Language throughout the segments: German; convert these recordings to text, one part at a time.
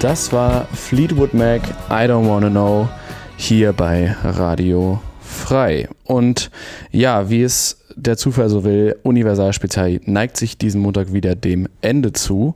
Das war Fleetwood Mac, I Don't Wanna Know, hier bei Radio Frei. Und ja, wie es der Zufall so will, Universal Spezial neigt sich diesen Montag wieder dem Ende zu.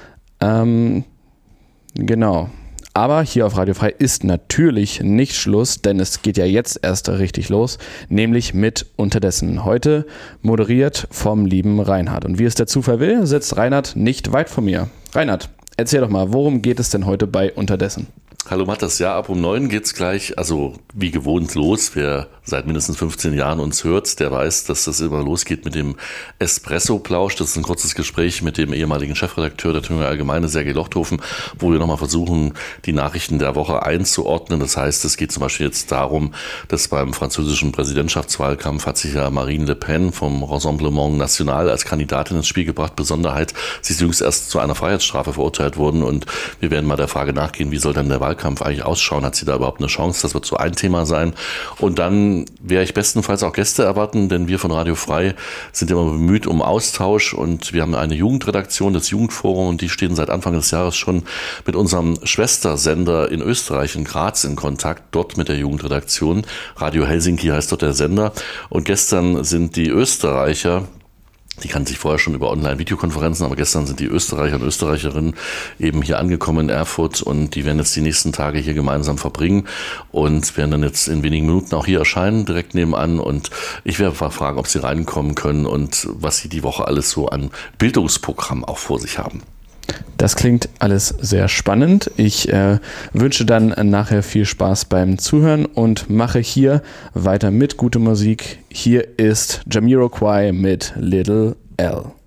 Genau. Aber hier auf Radio Frei ist natürlich nicht Schluss, denn es geht ja jetzt erst richtig los, nämlich mit Unterdessen. Heute moderiert vom lieben Reinhard. Und wie es der Zufall will, sitzt Reinhard nicht weit von mir. Reinhard, erzähl doch mal, worum geht es denn heute bei Unterdessen? Hallo Matthias, ja, ab um 9 geht's gleich, also wie gewohnt los. Wer seit mindestens 15 Jahren uns hört, der weiß, dass das immer losgeht mit dem Espresso-Plausch. Das ist ein kurzes Gespräch mit dem ehemaligen Chefredakteur der Thüringer Allgemeine, Sergei Lochthofen, wo wir nochmal versuchen, die Nachrichten der Woche einzuordnen. Das heißt, es geht zum Beispiel jetzt darum, dass beim französischen Präsidentschaftswahlkampf hat sich ja Marine Le Pen vom Rassemblement National als Kandidatin ins Spiel gebracht. Besonderheit, sie ist jüngst erst zu einer Freiheitsstrafe verurteilt worden und wir werden mal der Frage nachgehen, wie soll dann der Wahlkampf eigentlich ausschauen? Hat sie da überhaupt eine Chance? Das wird so ein Thema sein. Und dann werde ich bestenfalls auch Gäste erwarten, denn wir von Radio Frei sind immer bemüht um Austausch und wir haben eine Jugendredaktion, das Jugendforum, und die stehen seit Anfang des Jahres schon mit unserem Schwestersender in Österreich, in Graz, in Kontakt, dort mit der Jugendredaktion. Radio Helsinki heißt dort der Sender. Und gestern sind die Österreicher, die kannten sich vorher schon über Online-Videokonferenzen, aber gestern sind die Österreicher und Österreicherinnen eben hier angekommen in Erfurt und die werden jetzt die nächsten Tage hier gemeinsam verbringen und werden dann jetzt in wenigen Minuten auch hier erscheinen, direkt nebenan, und ich werde fragen, ob sie reinkommen können und was sie die Woche alles so an Bildungsprogramm auch vor sich haben. Das klingt alles sehr spannend. Ich wünsche dann nachher viel Spaß beim Zuhören und mache hier weiter mit guter Musik. Hier ist Jamiroquai mit Little L.